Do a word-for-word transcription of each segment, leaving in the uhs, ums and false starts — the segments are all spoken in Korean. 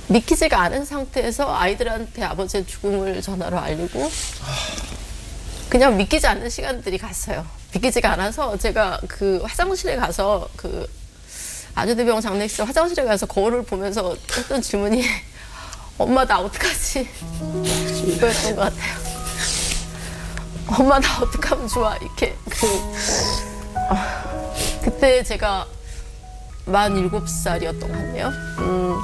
믿기지가 않은 상태에서 아이들한테 아버지의 죽음을 전화로 알리고 그냥 믿기지 않는 시간들이 갔어요. 믿기지가 않아서 제가 그 화장실에 가서 그 아주대병원 장례식 화장실에 가서 거울을 보면서 했던 질문이 엄마 나 어떡하지? 이거였던 것 같아요. 엄마 나 어떡하면 좋아? 이렇게 그 아, 그때 제가 만 일곱 살이었던 것 같네요. 음.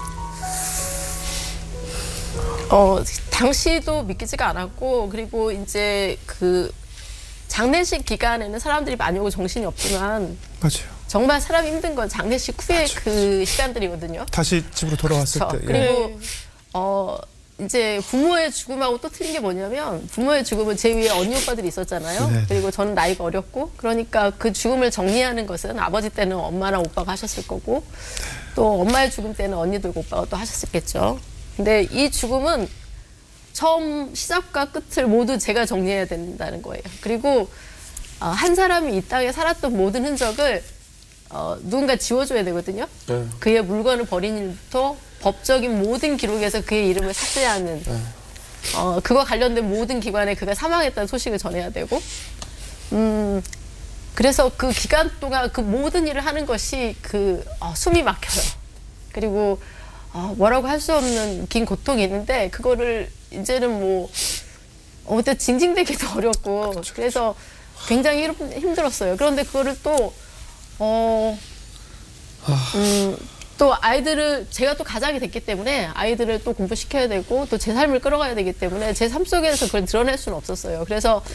어, 당시도 믿기지가 않았고, 그리고 이제 그 장례식 기간에는 사람들이 많이 오고 정신이 없지만, 맞아요. 정말 사람이 힘든 건 장례식 후에 맞아요. 그 시간들이거든요. 다시 집으로 돌아왔을 그렇죠. 때. 그리고 예. 어, 이제 부모의 죽음하고 또 틀린 게 뭐냐면, 부모의 죽음은 제 위에 언니 오빠들이 있었잖아요. 네네. 그리고 저는 나이가 어렸고, 그러니까 그 죽음을 정리하는 것은 아버지 때는 엄마랑 오빠가 하셨을 거고, 또 엄마의 죽음 때는 언니들과 오빠가 또 하셨겠죠. 근데 이 죽음은 처음 시작과 끝을 모두 제가 정리해야 된다는 거예요. 그리고 어, 한 사람이 이 땅에 살았던 모든 흔적을 어, 누군가 지워줘야 되거든요. 네. 그의 물건을 버린 일부터 법적인 모든 기록에서 그의 이름을 삭제하는 네. 어, 그와 관련된 모든 기관에 그가 사망했다는 소식을 전해야 되고 음, 그래서 그 기간 동안 그 모든 일을 하는 것이 그 어, 숨이 막혀요. 그리고 어, 뭐라고 할 수 없는 긴 고통이 있는데 그거를 이제는 뭐 어, 그때 징징대기도 어렵고 그렇죠, 그래서 굉장히 힘들었어요. 그런데 그거를 또 어, 음, 또 아이들을 제가 또 가장이 됐기 때문에 아이들을 또 공부시켜야 되고 또 제 삶을 끌어가야 되기 때문에 제 삶 속에서 그걸 드러낼 수는 없었어요. 그래서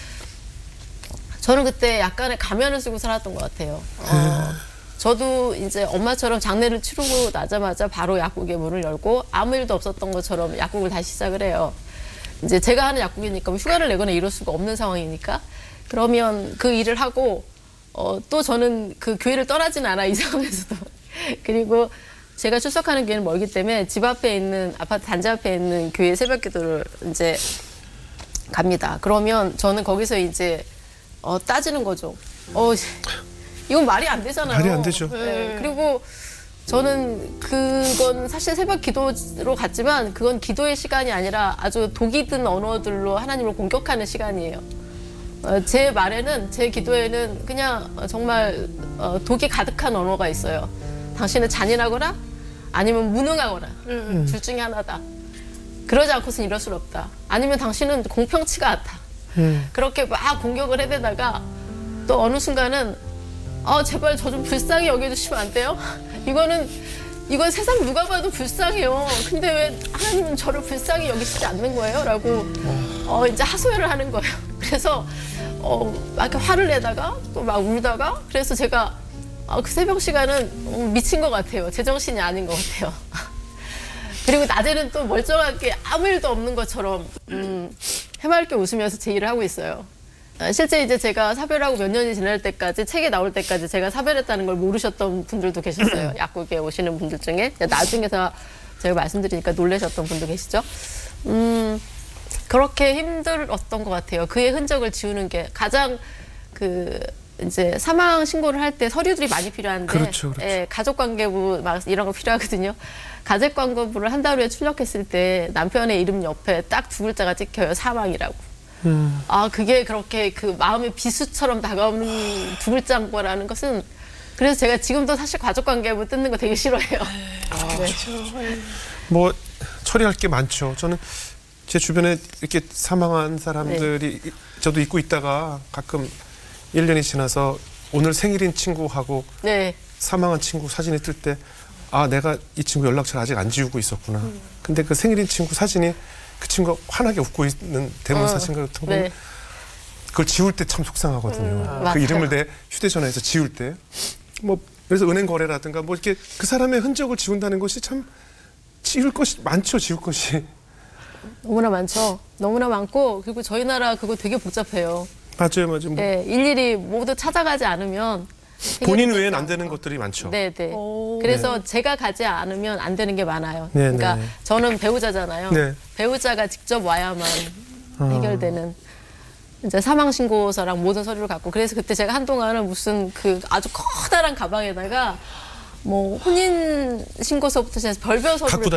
저는 그때 약간의 가면을 쓰고 살았던 것 같아요. 어, 저도 이제 엄마처럼 장례를 치르고 나자마자 바로 약국의 문을 열고 아무 일도 없었던 것처럼 약국을 다시 시작을 해요. 이제 제가 하는 약국이니까 뭐 휴가를 내거나 이럴 수가 없는 상황이니까 그러면 그 일을 하고 어, 또 저는 그 교회를 떠나지는 않아 이 상황에서도 그리고 제가 출석하는 교회는 멀기 때문에 집 앞에 있는 아파트 단지 앞에 있는 교회 새벽기도를 이제 갑니다. 그러면 저는 거기서 이제 어, 따지는 거죠. 어, 이건 말이 안 되잖아요. 말이 안 되죠. 네. 그리고 저는 그건 사실 새벽 기도로 갔지만 그건 기도의 시간이 아니라 아주 독이 든 언어들로 하나님을 공격하는 시간이에요. 어, 제 말에는 제 기도에는 그냥 정말 어, 독이 가득한 언어가 있어요. 당신은 잔인하거나 아니면 무능하거나 음. 둘 중에 하나다. 그러지 않고서는 이럴 수 없다. 아니면 당신은 공평치가 않다. 음. 그렇게 막 공격을 해대다가 또 어느 순간은 아 제발 저 좀 불쌍히 여겨주시면 안 돼요? 이거는 이건 세상 누가 봐도 불쌍해요. 근데 왜 하나님은 저를 불쌍히 여기시지 않는 거예요? 라고 어, 이제 하소연을 하는 거예요. 그래서 어, 막 화를 내다가 또 막 울다가 그래서 제가 어, 그 새벽 시간은 미친 것 같아요. 제정신이 아닌 것 같아요. 그리고 낮에는 또 멀쩡하게 아무 일도 없는 것처럼 음, 해맑게 웃으면서 제 일을 하고 있어요. 실제 이제 제가 사별하고 몇 년이 지날 때까지 책이 나올 때까지 제가 사별했다는 걸 모르셨던 분들도 계셨어요. 약국에 오시는 분들 중에 나중에서 제가 말씀드리니까 놀라셨던 분도 계시죠. 음, 그렇게 힘들었던 것 같아요. 그의 흔적을 지우는 게 가장 그 이제 사망 신고를 할 때 서류들이 많이 필요한데 그렇죠, 그렇죠. 예, 가족관계부 막 이런 거 필요하거든요. 가족관계부를 한 달 후에 출력했을 때 남편의 이름 옆에 딱 두 글자가 찍혀요. 사망이라고. 음. 아 그게 그렇게 그 마음의 비수처럼 다가오는 두 글자인 거라는 것은 그래서 제가 지금도 사실 가족관계부 뜯는 거 되게 싫어해요. 아, 네. 뭐 처리할 게 많죠. 저는 제 주변에 이렇게 사망한 사람들이 네. 저도 잊고 있다가 가끔 일 년이 지나서 오늘 생일인 친구하고 네. 사망한 친구 사진이 뜰 때 아 내가 이 친구 연락처를 아직 안 지우고 있었구나. 음. 근데 그 생일인 친구 사진이 그 친구가 환하게 웃고 있는 대문 어, 사진 같은 거 네. 그걸 지울 때 참 속상하거든요. 음, 그 맞아요. 이름을 내 휴대전화에서 지울 때 뭐 그래서 은행 거래라든가 뭐 이렇게 그 사람의 흔적을 지운다는 것이 참 지울 것이 많죠. 지울 것이 너무나 많죠. 너무나 많고 그리고 저희 나라 그거 되게 복잡해요. 맞아요, 맞아요. 뭐 네, 일일이 모두 찾아가지 않으면 본인 외엔 안 되는 것들이 많죠. 네, 네. 그래서 제가 가지 않으면 안 되는 게 많아요. 네, 그러니까 네. 저는 배우자잖아요. 네. 배우자가 직접 와야만 어. 해결되는 이제 사망 신고서랑 모든 서류를 갖고 그래서 그때 제가 한동안은 무슨 그 아주 커다란 가방에다가 뭐 혼인 신고서부터 시작해서 별별 서류를